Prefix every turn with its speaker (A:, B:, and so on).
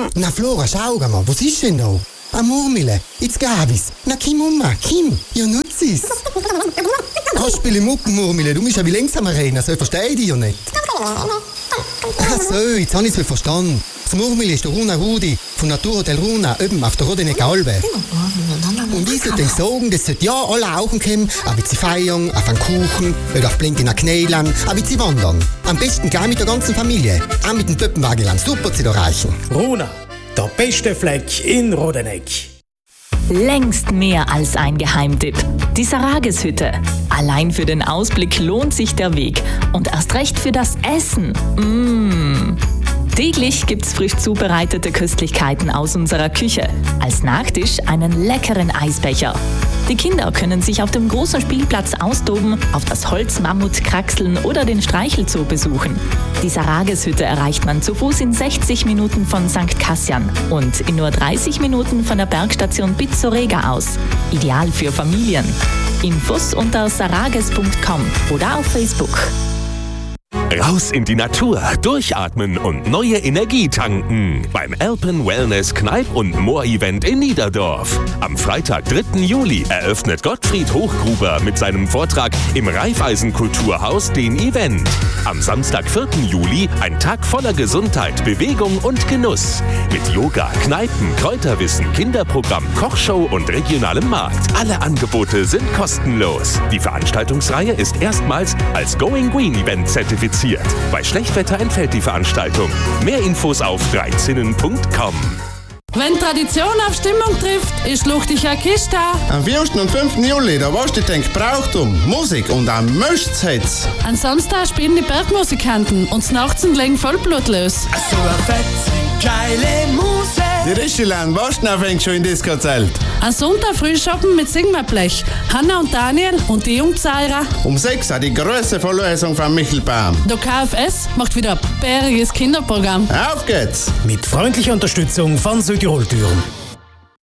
A: Na Flora, schau mal, was ist denn da? Eine Murmel, jetzt gab es. Na Kim, Mama, Kim, ja nutz es. Haspele Muckenmurmel, du musst ja wie langsamer reden, so verstehe ich dich ja nicht. Ach so, jetzt habe ich es verstanden. Das Murmel ist der Runa Rudi von Naturhotel Runa, oben auf der Rodenecker Albe. Und ich sollte sagen, das sollte ja alle auch kommen, auch wie sie feiern, auf einen Kuchen, oder auf blinkenden Knälen, auch wie sie wandern. Am besten gleich mit der ganzen Familie, auch mit dem Pöppenwagenland, super zu erreichen.
B: Runa, der beste Fleck in Rodeneck.
C: Längst mehr als ein Geheimtipp. Die Sarageshütte. Allein für den Ausblick lohnt sich der Weg. Und erst recht für das Essen. Täglich gibt's frisch zubereitete Köstlichkeiten aus unserer Küche. Als Nachtisch einen leckeren Eisbecher. Die Kinder können sich auf dem großen Spielplatz austoben, auf das Holzmammut kraxeln oder den Streichelzoo besuchen. Die Sarageshütte erreicht man zu Fuß in 60 Minuten von St. Kassian und in nur 30 Minuten von der Bergstation Pizzorega aus. Ideal für Familien. Infos unter sarages.com oder auf Facebook.
D: Raus in die Natur, durchatmen und neue Energie tanken. Beim Alpen Wellness Kneipp und Moor Event in Niederdorf. Am Freitag, 3. Juli, eröffnet Gottfried Hochgruber mit seinem Vortrag im Raiffeisen-Kulturhaus den Event. Am Samstag, 4. Juli, ein Tag voller Gesundheit, Bewegung und Genuss. Mit Yoga, Kneipen, Kräuterwissen, Kinderprogramm, Kochshow und regionalem Markt. Alle Angebote sind kostenlos. Die Veranstaltungsreihe ist erstmals als Going Green Event zertifiziert. Bei Schlechtwetter entfällt die Veranstaltung. Mehr Infos auf dreizinnen.com.
E: Wenn Tradition auf Stimmung trifft, ist Luchtiger Kiste.
F: Am 4. und 5. Juli, da warst du denkt Brauchtum, Musik und am Möcht's.
E: An Samstag spielen die Bergmusikanten und nachts legen Vollblut los.
G: So eine fette, geile Musik.
F: Die Rischelern, warst du fängt schon in Disco-Zelt.
E: An Sonntag früh shoppen mit Sigmarblech. Hanna und Daniel und die Jungpsaira.
F: Um 6 Uhr die große Verlosung von Michel Baum.
E: Der KFS macht wieder ein bäriges Kinderprogramm.
F: Auf geht's!
B: Mit freundlicher Unterstützung von Südtirol Touren.